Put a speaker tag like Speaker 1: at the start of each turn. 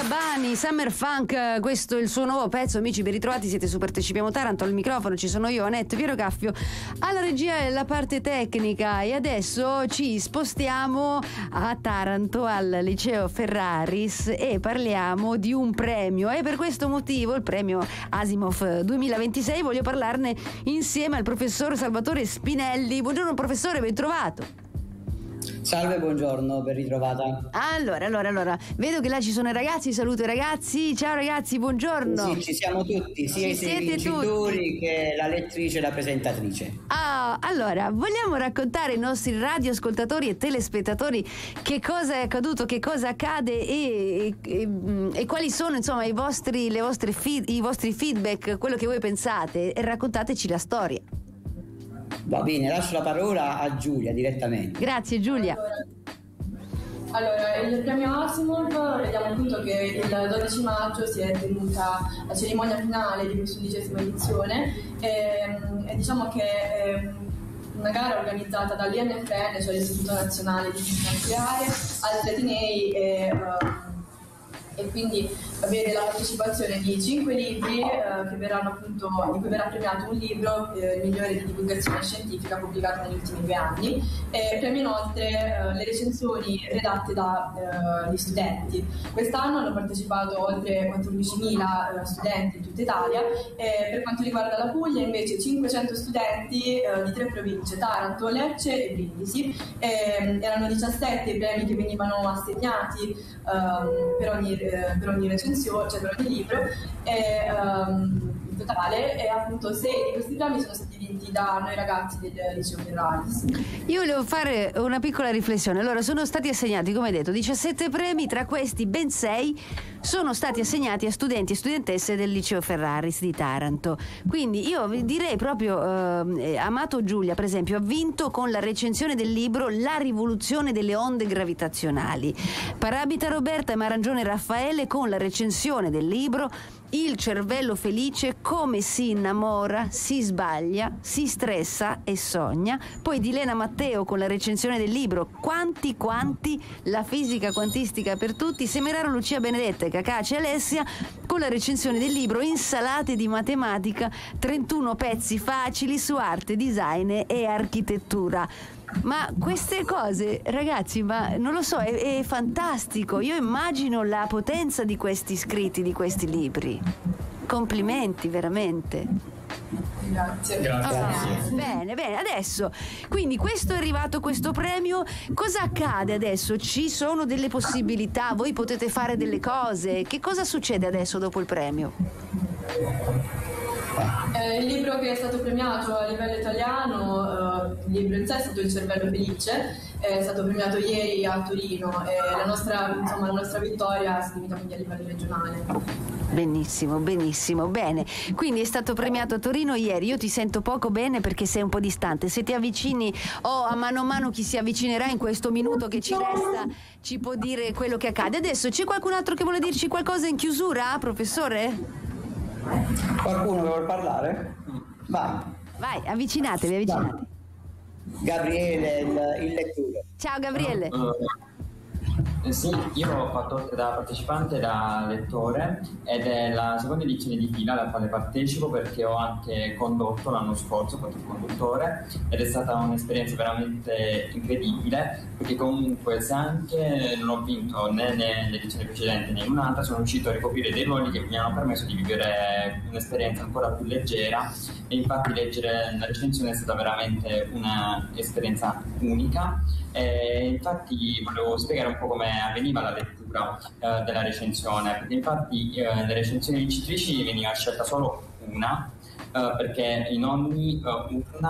Speaker 1: Albani, Summer Funk, questo è il suo nuovo pezzo. Amici, ben ritrovati, siete su Partecipiamo Taranto, al microfono ci sono io, Annette, Piero Caffio, alla regia e la parte tecnica, e adesso ci spostiamo a Taranto al liceo Ferraris e parliamo di un premio, e per questo motivo, il premio Asimov 2026, voglio parlarne insieme al professor Salvatore Spinelli. Buongiorno professore, ben trovato.
Speaker 2: Salve, buongiorno, ben ritrovata.
Speaker 1: Allora, vedo che là ci sono i ragazzi, saluto i ragazzi. Ciao ragazzi, buongiorno.
Speaker 2: Sì, ci siamo tutti, sia i sei vincitori tutti, che la lettrice e la presentatrice.
Speaker 1: Allora, vogliamo raccontare ai nostri radioascoltatori e telespettatori che cosa è accaduto, che cosa accade e quali sono, insomma, i vostri feedback, quello che voi pensate, e raccontateci la storia.
Speaker 2: Va bene, lascio la parola a Giulia direttamente.
Speaker 1: Grazie Giulia.
Speaker 3: Allora, il premio Asimov, vediamo appunto che il 12 maggio si è tenuta la cerimonia finale di questa 11ª edizione e diciamo che è una gara organizzata dall'INFN, cioè l'Istituto Nazionale di Fisica Nucleare, altri atenei e quindi avere la partecipazione di 5 libri che verranno appunto, di cui verrà premiato un libro, il migliore di divulgazione scientifica, pubblicato negli ultimi 2 anni, e premio inoltre le recensioni redatte dagli studenti. Quest'anno hanno partecipato oltre 14.000 studenti in tutta Italia, per quanto riguarda la Puglia invece 500 studenti di 3 province, Taranto, Lecce e Brindisi. Erano 17 i premi che venivano assegnati per ogni recensione, cioè per ogni libro, in totale, e appunto 6 di questi premi sono stati vinti da noi ragazzi del liceo Ferraris.
Speaker 1: Io volevo fare una piccola riflessione. Allora, sono stati assegnati, come detto, 17 premi, tra questi ben 6 sono stati assegnati a studenti e studentesse del liceo Ferraris di Taranto. Quindi io direi proprio Amato Giulia, per esempio, ha vinto con la recensione del libro La rivoluzione delle onde gravitazionali. Parabita Roberta e Marangione Raffaele con la recensione del libro Il cervello felice, come si innamora, si sbaglia, si stressa e sogna. Poi Dilena Matteo con la recensione del libro Quanti, la fisica quantistica per tutti. Semeraro Lucia Benedetta e Cacace Alessia con la recensione del libro Insalate di matematica, 31 pezzi facili su arte, design e architettura. Ma queste cose, ragazzi, ma non lo so, è fantastico. Io immagino la potenza di questi scritti, di questi libri. Complimenti, veramente.
Speaker 3: Grazie.
Speaker 1: Bene, adesso, quindi questo è arrivato, questo premio. Cosa accade adesso? Ci sono delle possibilità, voi potete fare delle cose. Che cosa succede adesso dopo il premio?
Speaker 3: Il libro che è stato premiato a livello italiano, il libro in sé è stato Il cervello felice, è stato premiato ieri a Torino e la nostra vittoria si limita quindi a livello regionale.
Speaker 1: Benissimo, bene. Quindi è stato premiato a Torino ieri. Io ti sento poco bene perché sei un po' distante. Se ti avvicini a mano chi si avvicinerà in questo minuto che ci resta ci può dire quello che accade. Adesso c'è qualcun altro che vuole dirci qualcosa in chiusura, professore?
Speaker 2: Qualcuno vuole parlare?
Speaker 1: Vai, avvicinatevi.
Speaker 2: Gabriele, il lettore.
Speaker 1: Ciao Gabriele.
Speaker 4: Sì, io ho fatto oltre da partecipante da lettore ed è la seconda edizione di fila alla quale partecipo perché ho anche condotto l'anno scorso, ho fatto il conduttore ed è stata un'esperienza veramente incredibile perché comunque se anche non ho vinto né nell'edizione precedente né in un'altra sono riuscito a ricoprire dei ruoli che mi hanno permesso di vivere un'esperienza ancora più leggera e infatti leggere la recensione è stata veramente un'esperienza unica. Infatti volevo spiegare un po' come avveniva la lettura della recensione, perché infatti nelle recensioni vincitrici veniva scelta solo una, perché in ogni una